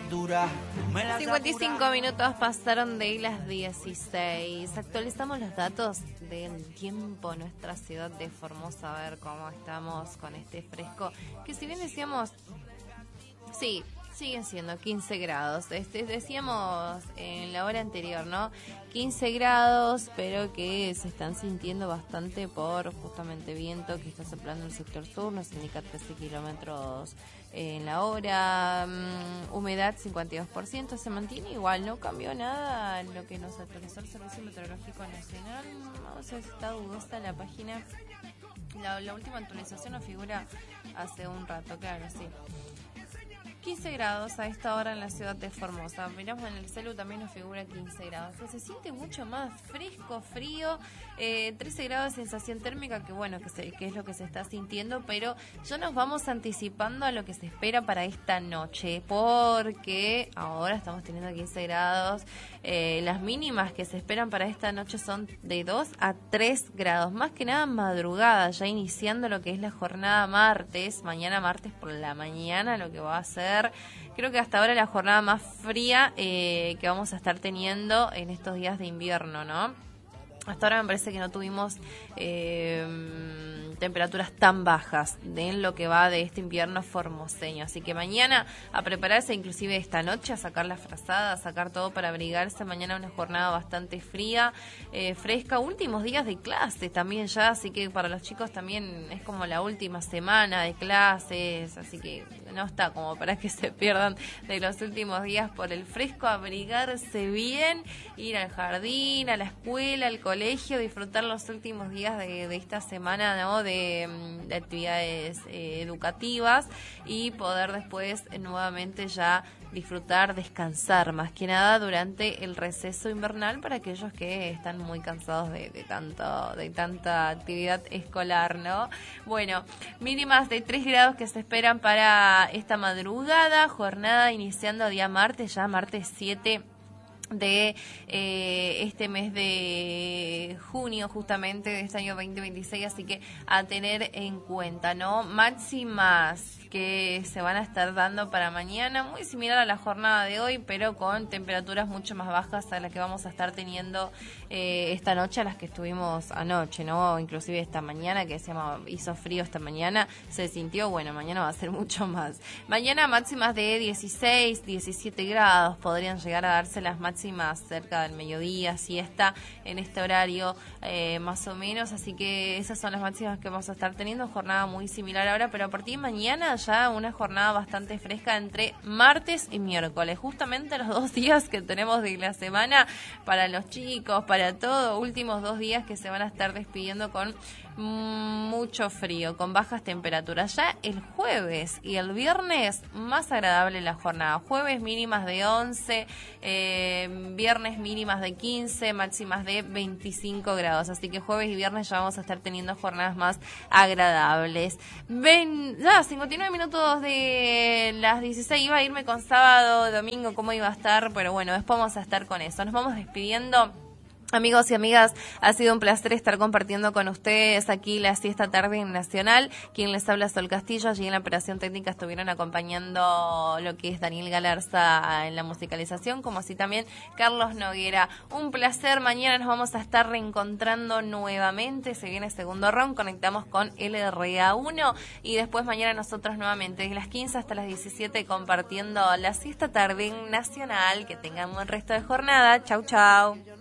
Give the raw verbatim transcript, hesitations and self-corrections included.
dura. Me las cincuenta y cinco minutos pasaron de las dieciséis. Actualizamos los datos del tiempo en nuestra ciudad de Formosa, a ver cómo estamos con este fresco. Que si bien decíamos, sí, siguen siendo quince grados. Este, decíamos en la hora anterior, ¿no? quince grados, pero que se están sintiendo bastante por justamente viento que está soplando en el sector sur, nos indica trece kilómetros en la hora, um, humedad cincuenta y dos por ciento, se mantiene igual, no cambió nada en lo que nos actualizó el Servicio Meteorológico Nacional. No sé si está dudosa la página, la, la última actualización nos figura hace un rato, claro, sí. quince grados a esta hora en la ciudad de Formosa. Miramos en el celu, también nos figura quince grados. Pero se siente mucho más fresco, frío, eh, trece grados de sensación térmica, que bueno, que, se, que es lo que se está sintiendo, pero ya nos vamos anticipando a lo que se espera para esta noche, porque ahora estamos teniendo quince grados. Eh, las mínimas que se esperan para esta noche son de dos a tres grados, más que nada madrugada, ya iniciando lo que es la jornada martes, mañana martes por la mañana, lo que va a ser creo que hasta ahora la jornada más fría eh, que vamos a estar teniendo en estos días de invierno, ¿no? Hasta ahora me parece que no tuvimos eh, temperaturas tan bajas de en lo que va de este invierno formoseño. Así que mañana a prepararse, inclusive esta noche, a sacar la frazada, a sacar todo para abrigarse. Mañana una jornada bastante fría, eh, fresca. Últimos días de clase también ya, así que para los chicos también es como la última semana de clases. Así que no está como para que se pierdan de los últimos días por el fresco. Abrigarse bien, ir al jardín, a la escuela, al colegio, disfrutar los últimos días de, de esta semana, ¿no? de, de actividades eh, educativas y poder después eh, nuevamente ya disfrutar, descansar más que nada durante el receso invernal para aquellos que están muy cansados de, de tanto de tanta actividad escolar, ¿no? Bueno, mínimas de tres grados que se esperan para esta madrugada, jornada iniciando día martes, ya martes siete de eh, este mes de junio justamente de este año veinte veintiséis, así que a tener en cuenta, ¿no? Máximas que se van a estar dando para mañana, muy similar a la jornada de hoy, pero con temperaturas mucho más bajas a las que vamos a estar teniendo eh, esta noche, a las que estuvimos anoche, ¿no? Inclusive esta mañana, que decíamos, hizo frío esta mañana, se sintió, bueno, mañana va a ser mucho más. Mañana máximas de dieciséis, diecisiete grados, podrían llegar a darse las máximas cerca del mediodía, siesta, en este horario eh, más o menos, así que esas son las máximas que vamos a estar teniendo, jornada muy similar ahora, pero a partir de mañana ya una jornada bastante fresca entre martes y miércoles, justamente los dos días que tenemos de la semana para los chicos, para todo, últimos dos días que se van a estar despidiendo con mucho frío, con bajas temperaturas. Ya el jueves y el viernes más agradable la jornada, jueves mínimas de once, eh, viernes mínimas de quince, máximas de veinticinco grados, así que jueves y viernes ya vamos a estar teniendo jornadas más agradables. Ven, ya cincuenta y nueve minutos de las dieciséis, iba a irme con sábado, domingo, cómo iba a estar, pero bueno, después vamos a estar con eso. Nos vamos despidiendo. Amigos y amigas, ha sido un placer estar compartiendo con ustedes aquí la siesta tarde en Nacional. Quien les habla, Sol Castillo. Allí en la operación técnica estuvieron acompañando lo que es Daniel Galarza en la musicalización, como así también Carlos Noguera. Un placer. Mañana nos vamos a estar reencontrando nuevamente. Se viene segundo round. Conectamos con L R A uno y después mañana nosotros nuevamente desde las quince hasta las diecisiete compartiendo la siesta tarde en Nacional. Que tengan un buen resto de jornada. Chau, chau.